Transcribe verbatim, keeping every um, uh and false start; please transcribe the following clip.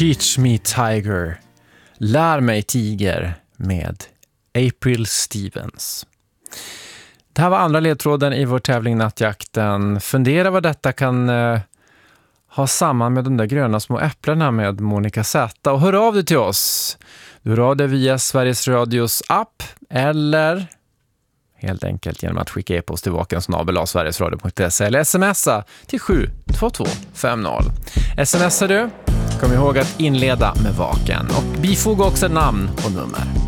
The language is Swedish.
Teach Me Tiger, Lär mig tiger med April Stevens. Det här var andra ledtråden i vår tävling Nattjakten. Fundera vad detta kan eh, ha samman med de där gröna små äpplena med Monica Z. Och hör av dig till oss. Du hör av dig via Sveriges Radios app eller helt enkelt genom att skicka e-post till vaken snabel-a sverigesradio punkt se eller smsa till sju två två fem noll. Smsar du? Kom ihåg att inleda med vaken och bifoga också namn och nummer.